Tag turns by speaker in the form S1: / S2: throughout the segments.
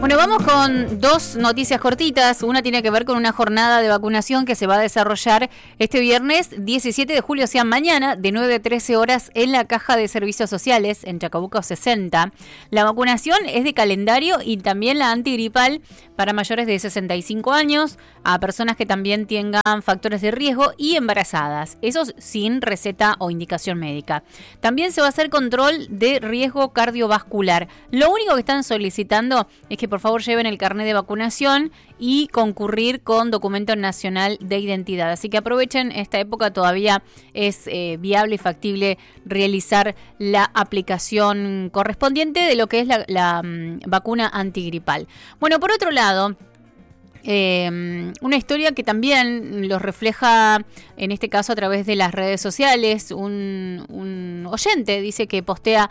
S1: Bueno, vamos con dos noticias cortitas. Una tiene que ver con una jornada de vacunación que se va a desarrollar este viernes 17 de julio, o sea, mañana, de 9 a 13 horas en la Caja de Servicios Sociales, en Chacabuco 60. La vacunación es de calendario y también la antigripal para mayores de 65 años, a personas que también tengan factores de riesgo y embarazadas. Eso sin receta o indicación médica. También se va a hacer control de riesgo cardiovascular. Lo único que están solicitando es que por favor lleven el carnet de vacunación y concurrir con documento nacional de identidad. Así que aprovechen esta época, todavía es viable y factible realizar la aplicación correspondiente de lo que es la vacuna antigripal. Bueno, por otro lado, una historia que también los refleja, en este caso a través de las redes sociales. Un oyente dice que postea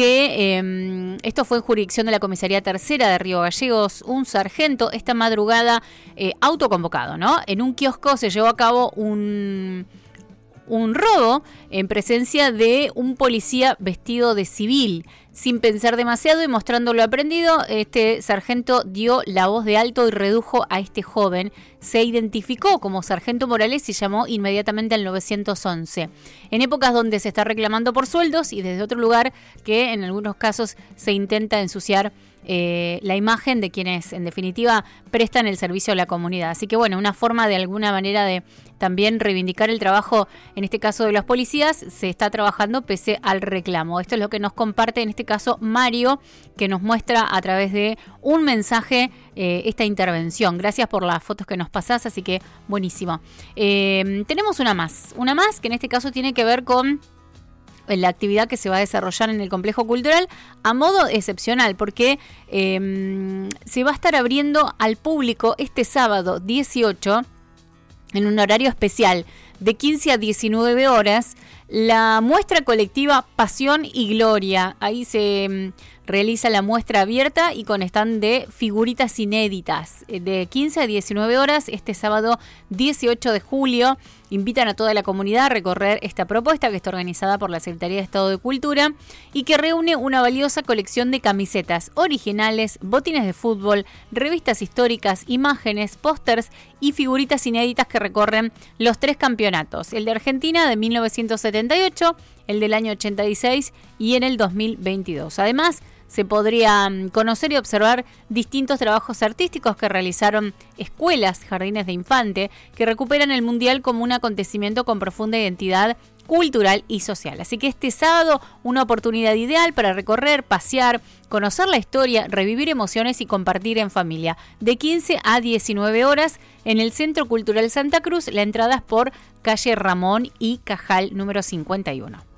S1: que esto fue en jurisdicción de la Comisaría Tercera de Río Gallegos. Un sargento esta madrugada autoconvocado, ¿no? En un kiosco se llevó a cabo un robo en presencia de un policía vestido de civil. Sin pensar demasiado y mostrando lo aprendido, este sargento dio la voz de alto y redujo a este joven. Se identificó como Sargento Morales y llamó inmediatamente al 911. En épocas donde se está reclamando por sueldos y desde otro lugar que en algunos casos se intenta ensuciar la imagen de quienes en definitiva prestan el servicio a la comunidad. Así que bueno, una forma de alguna manera de también reivindicar el trabajo, en este caso de los policías, se está trabajando pese al reclamo. Esto es lo que nos comparte en este caso Mario, que nos muestra a través de un mensaje esta intervención. Gracias por las fotos que nos pasás, así que buenísimo. Tenemos una más que en este caso tiene que ver con la actividad que se va a desarrollar en el complejo cultural a modo excepcional, porque se va a estar abriendo al público este sábado 18 en un horario especial de 15 a 19 horas la muestra colectiva Pasión y Gloria. Ahí se realiza la muestra abierta y con stand de figuritas inéditas de 15 a 19 horas este sábado 18 de julio. Invitan a toda la comunidad a recorrer esta propuesta que está organizada por la Secretaría de Estado de Cultura y que reúne una valiosa colección de camisetas originales, botines de fútbol, revistas históricas, imágenes, pósters y figuritas inéditas que recorren los 3 campeonatos: el de Argentina de 1978, el del año 86 y en el 2022. Además, se podría conocer y observar distintos trabajos artísticos que realizaron escuelas, jardines de infante, que recuperan el Mundial como un acontecimiento con profunda identidad cultural y social. Así que este sábado, una oportunidad ideal para recorrer, pasear, conocer la historia, revivir emociones y compartir en familia. De 15 a 19 horas en el Centro Cultural Santa Cruz. La entrada es por calle Ramón y Cajal número 51.